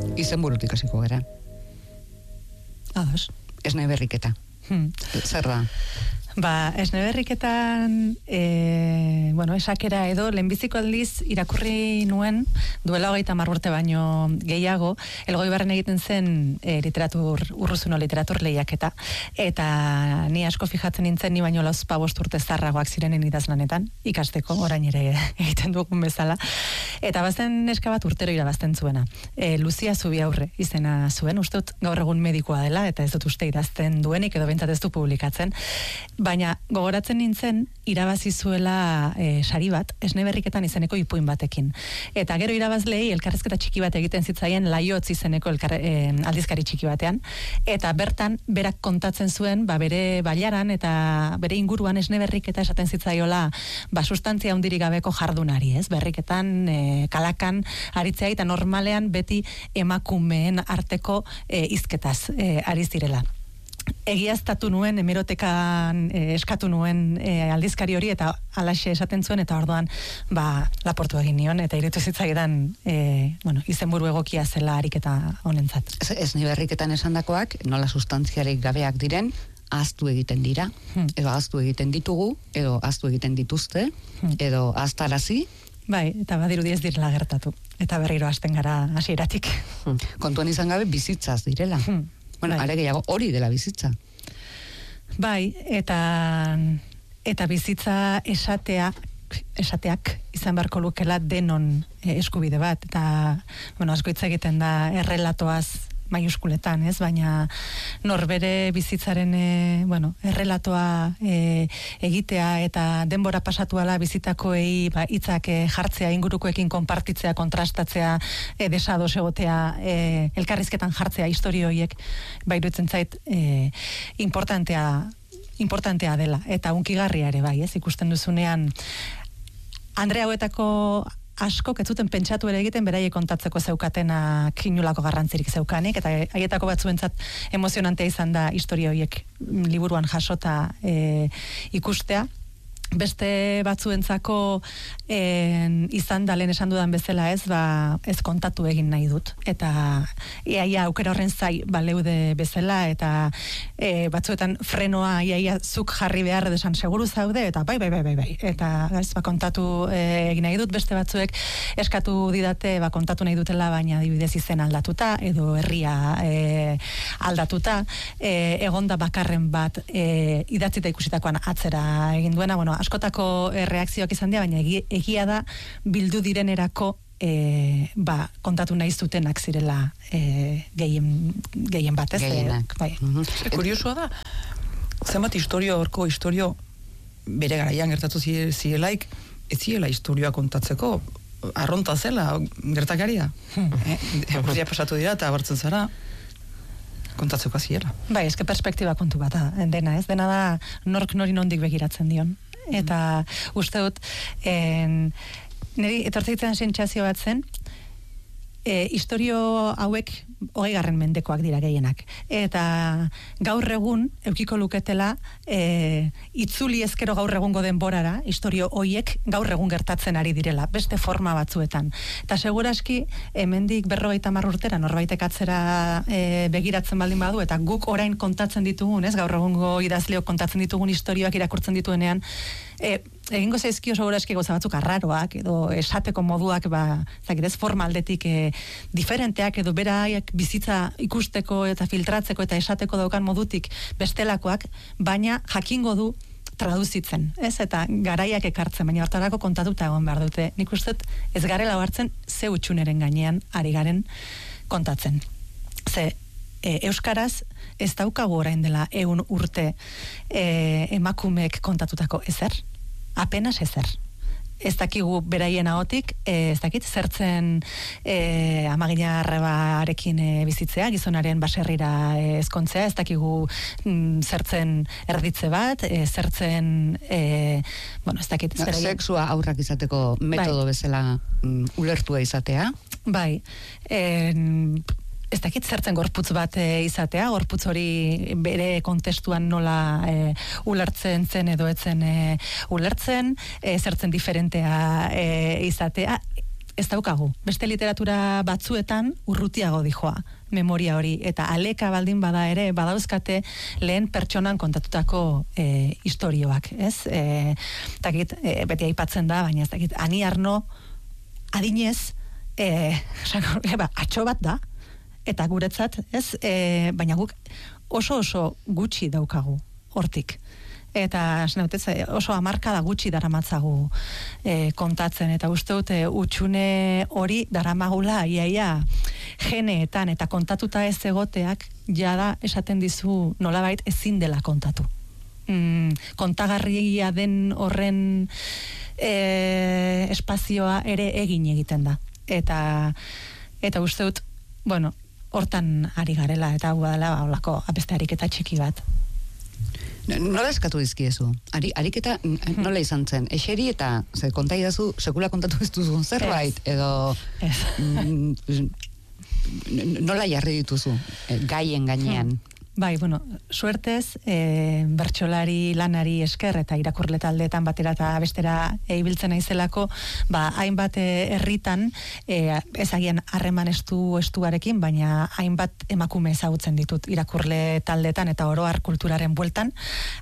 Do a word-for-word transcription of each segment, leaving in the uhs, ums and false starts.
Izen burutik hasiko gara. Ados. Esne berriketa. Hmm. Zer da? Ba, esne berriketan, e, bueno, esakera edo, lehenbiziko aldiz irakurri nuen, duela hogeita hamar urte baino gehiago, Elgoibarren egiten zen e, literatur, urruzuno literatur lehiaketa, eta ni asko fijatzen nintzen, ni baino lauz pabost urte zarragoak zirenen idazlanetan, ikasteko, orain ere egiten dugun bezala, eta bazen neska bat urtero irabazten zuena. E, Luzia Zubiaurre izena zuen, uste dut gaur egun medikoa dela, eta ez dut uste idazten duenik, edo behintzat ez du publikatzen, baina gogoratzen nintzen irabazi zuela e, sari bat, esne berriketan izeneko ipuin batekin. Eta gero irabazlei elkarrezketa txiki bat egiten zitzaien Laiotz izeneko elkar, e, aldizkari txiki batean, eta bertan berak kontatzen zuen, ba, bere bailaran eta bere inguruan esne berriketa esaten zitzaiola, ba, sustantzia hundirik gabeko jardunari, ez? Berriketan, e, kalakan aritzea, eta normalean beti emakumeen arteko e, hizketaz e, ari zirela. Egiaztatu nuen, hemerotekan eh, eskatu nuen eh, aldizkari hori, eta alaxe esaten zuen, eta orduan ba, laportu egin nion, eta irutu zitzaidan eh, bueno, izenburu egokia zela ariketa honentzat. Ez, ez ni berriketan esandakoak, nola sustantziarik gabeak diren, ahaztu egiten dira, hmm. edo ahaztu egiten ditugu, edo ahaztu egiten dituzte, hmm. edo ahaztarazi. Bai, eta badirudi ez direla gertatu, eta berriro hasten gara hasieratik. Hmm. Kontuan izan gabe bizitzaz direla. Hmm. Bueno, bai. Are gehiago hori dela bizitza. Bai, eta eta bizitza esatea esateak izan beharko lukela denon eh, eskubide bat, eta bueno, asko hitz egiten da errelatoaz maiuskuletan, ez? Baina norbere bizitzaren e, bueno, errelatoa e, egitea eta denbora pasatuala bizitakoei ba, hitzak e, jartzea, ingurukoekin konpartitzea, kontrastatzea, e, desados egotea, e, elkarrizketan jartzea historio horiek, ba, iruditzen zait e, importantea importantea dela, eta unkigarria ere bai, ez? Ikusten duzunean Andre hauetako asko ez zuten pentsatu ere egiten beraiek kontatzeko zeukatenak inolako garrantzirik zeukanik, eta haietako batzuentzat emozionantea izan da historia horiek liburuan jasota e, ikustea. Beste batzuentzako en, izan da lehen esan dudan bezala ez, ba, ez kontatu egin nahi dut. Eta iaia aukera horren zai baleude bezala, eta e, batzuetan frenoa iaia zuk jarri behar desan seguru zaude, eta bai, bai, bai, bai, bai. Eta ez, ba, kontatu e, egin nahi dut, beste batzuek eskatu didate, ba, kontatu nahi dutela, baina adibidez izen aldatuta, edo herria e, aldatuta, e, egonda bakarren bat e, idatzita ikusitakoan atzera egin duena, bueno, askotako e, reakzioak izan dira, baina egia, egia da bildu direnerako e, ba, kontatu nahi zutenak zirela e, gehien, gehien bat, ez? Gehienak. Bai. Mm-hmm. Kuriosoa da, zenbat historio, horko historio bere garaian gertatu zirelaik, ez zirela historioa kontatzeko, arronta zela, gertakaria. Hmm. Eh, Urria pasatu dira eta abartzen zara, kontatzeko aziela. Bai, eske perspektiba kontu bat da, dena, ez? Dena da nork nori nondik begiratzen dion. Eta uste dut, en, niri etortzeitzen sentsazio bat zen, e, historio hauek hogei garren mendekoak dira gehienak. Eta gaur egun, eukiko luketela, e, itzuli ezkero gaur egungo denborara, historio hoiek gaur egun gertatzen ari direla, beste forma batzuetan. Eta seguraski, hemendik berrogeita hamar urtera, norbaitek atzera e, begiratzen baldin badu, eta guk orain kontatzen ditugun, ez, gaur egungo idazleok kontatzen ditugun historioak irakurtzen dituenean, e, egingo zaizkio seguraski gauza batzuk arraroak, edo esateko moduak, ba, zakidez, formaldetik e, diferenteak, edo beraiek bizitza ikusteko eta filtratzeko eta esateko daukan modutik bestelakoak, baina jakingo du traduzitzen, ez? Eta garaiak ekartzen, baina hortarako kontatuta egon behar dute. Nik uste ez garela hartzen ze utxuneren gainean ari garen kontatzen. Ze e, euskaraz ez daukagu orain dela ehun urte e, emakumeek kontatutako ezer, apenas ezer. Ez dakigu beraien ahotik, ez dakit, zertzen e, amagina arrebarekin e, bizitzea, gizonaren baserrira e, ezkontzea, ez dakigu mm, zertzen erditze bat, e, zertzen, e, bueno, ez dakit. No, sexua aurrak izateko metodo bai. Bezala mm, ulertua izatea. Bai, en, ez dakit zertzen gorputz bat e, izatea, gorputz hori bere kontestuan nola e, ulertzen zen edo etzen e, ulertzen, e, zertzen diferentea e, izatea. ez daukagu. Beste literatura batzuetan urrutiago dijoa memoria hori, eta aleka baldin bada ere, badauzkate lehen pertsonan kontatutako e, istorioak, ez? E, takit, e, beti aipatzen da, baina ez dakit, Ani Arno adinez, e, eba, atxo bat da, eta guretzat, ez? E, baina guk oso oso gutxi daukagu hortik. Eta oso hamarkada gutxi daramatzagu e, kontatzen, eta uste dute utxune hori daramagula iaia geneetan, eta kontatuta ez egoteak jada esaten dizu nolabait ezin dela kontatu. Mm, kontagarria den horren e, espazioa ere egin egiten da. Eta, eta uste dut, bueno, hortan ari garela, eta hau dela holako abeste ariketa txiki bat. Nola eskatu dizkiezu? Ari, ariketa nola izan zen? Eseri eta ze, konta idazu, sekula kontatu ez duzun zerbait, edo mm, nola jarri dituzu gaien gainean? Bai, bueno, suertez, e, bertsolari lanari esker eta irakurle taldeetan batera eta bestera ibiltzen naizelako, ba, hainbat herritan, e, ezagian harreman estu estuarekin, baina hainbat emakume ezagutzen ditut irakurle taldeetan eta oroar kulturaren bueltan,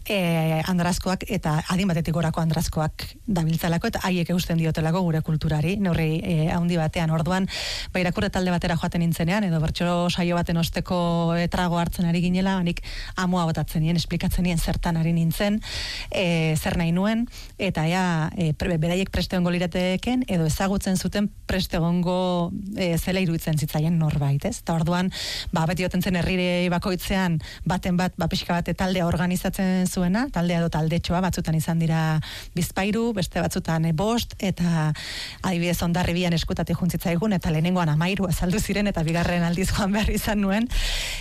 e, andrazkoak eta adin batetik gorako andrazkoak dabiltzalako, eta haiek eusten diotelako gure kulturari, neurri e, handi batean. Orduan, ba, irakurle talde batera joaten nintzenean, edo bertso saio baten osteko etrago hartzen ari ginela, nik amoa botatzen nien, esplikatzen nien zertan ari nintzen, e, zer nahi nuen, eta ea, e, pre, beraiek preste gongo lirateken, edo ezagutzen zuten preste gongo e, zela iruditzen zitzaien norbait, ez? Eta orduan, ba, beti oten zen herrire bakoitzean, baten bat, ba, pixka bate taldea organizatzen zuena, taldea edo taldetxoa, batzutan izan dira bizpairu, beste batzutan e, bost, eta adibidez Hondarribian eskutatik juntzitzaigun, eta lehenengoan amairu azaldu ziren, eta bigarren aldiz joan behar izan nuen,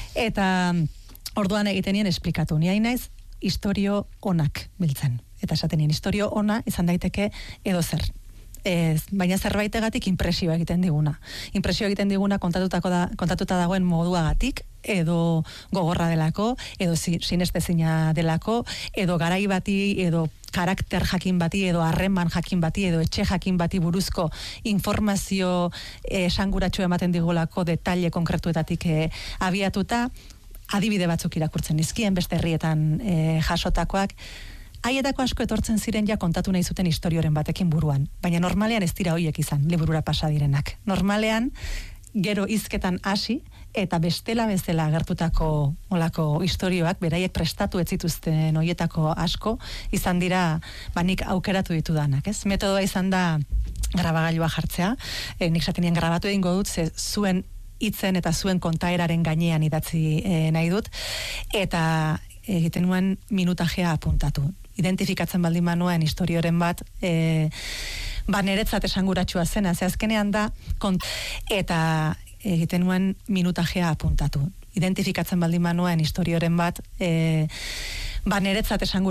eta orduan egiten nien esplikatu. Ni hain naiz, historio onak biltzen. Eta esaten nien, historio ona izan daiteke edo zer. Ez, baina zerbaitegatik inpresio egiten diguna. Inpresio egiten diguna kontatutako da, kontatuta dagoen moduagatik, edo gogorra delako, edo sinestezina delako, edo garai bati, edo karakter jakin bati, edo harreman jakin bati, edo etxe jakin bati buruzko informazio esanguratsu ematen digulako detaile konkretuetatik e, abiatuta, adibide batzuk irakurtzen dizkien, beste herrietan e, jasotakoak, haietako asko etortzen ziren ja kontatu nahi zuten istorioren batekin buruan, baina normalean ez dira hoiek izan, liburura pasa direnak. Normalean, gero hizketan hasi, eta bestela bezala agertutako olako istorioak, beraiek prestatu ez zituzten hoietako asko, izan dira, banik aukeratu ditudanak, ez? Metodoa izan da grabagailua jartzea, e, nik satenien grabatu egingo dut, ze zuen hitzen eta zuen kontaeraren gainean idatzi e, nahi dut, eta egiten nuen minutajea apuntatu. Identifikatzen baldin manuen historioren bat, e, ba niretzat esanguratsua zena, ze azkenean da, kont eta egiten nuen minutajea apuntatu. Identifikatzen baldin manuen historioren bat, e, ba niretzat esanguratsua